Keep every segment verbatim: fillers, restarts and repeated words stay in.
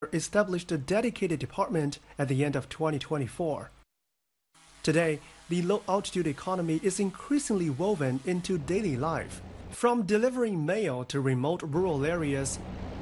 established a dedicated department at the end of twenty twenty-four. Today, the low-altitude economy is increasingly woven into daily life, from delivering mail to remote rural areas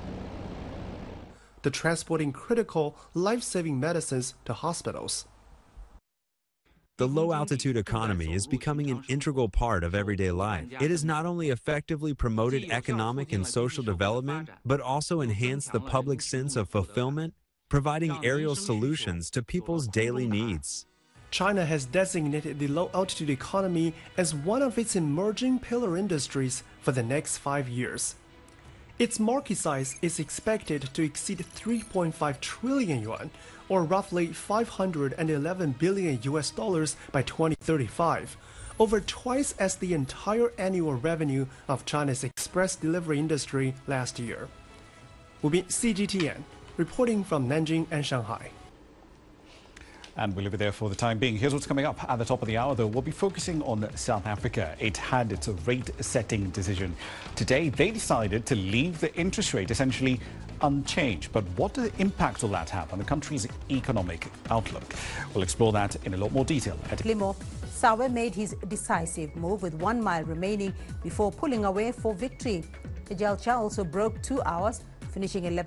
to transporting critical, life-saving medicines to hospitals. The low-altitude economy is becoming an integral part of everyday life. It has not only effectively promoted economic and social development, but also enhanced the public sense of fulfillment, providing aerial solutions to people's daily needs. China has designated the low-altitude economy as one of its emerging pillar industries for the next five years. Its market size is expected to exceed three point five trillion yuan, or roughly five hundred eleven billion U S dollars by twenty thirty-five, over twice as the entire annual revenue of China's express delivery industry last year. Wu Bin, C G T N, reporting from Nanjing and Shanghai. And we'll leave it there for the time being. Here's what's coming up at the top of the hour, though. We'll be focusing on South Africa. It had its rate-setting decision. Today, they decided to leave the interest rate essentially unchanged. But what impact will that have on the country's economic outlook? We'll explore that in a lot more detail. Limo Sawe made his decisive move with one mile remaining before pulling away for victory. Ejalcha also broke two hours, finishing eleventh.